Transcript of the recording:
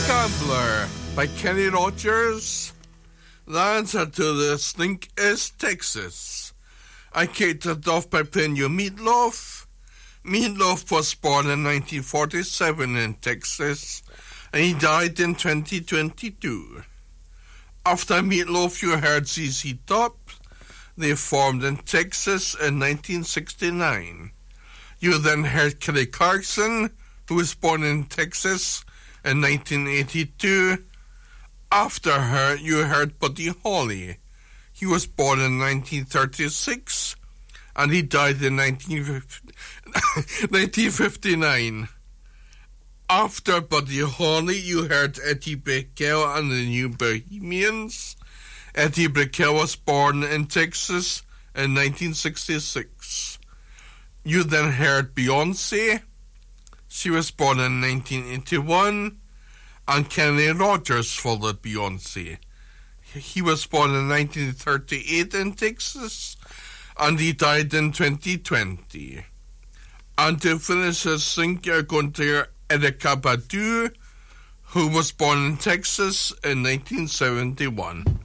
Gambler by Kenny Rogers. The answer to this think is Texas. I kicked it off by playing you Meatloaf. Meatloaf was born in 1947 in Texas, and he died in 2022. After Meatloaf, you heard ZZ Top. They formed in Texas in 1969. You then heard Kelly Clarkson, who was born in Texas in 1982. After her, you heard Buddy Holly. He was born in 1936, and he died in 1959. After Buddy Holly, you heard Eddie Brickell and the New Bohemians. Eddie Brickell was born in Texas in 1966. You then heard Beyonce. She was born in 1981, and Kenny Rogers followed Beyonce. He was born in 1938 in Texas, and he died in 2020. And to finish his sync, you're going to hear Erykah Badu, who was born in Texas in 1971.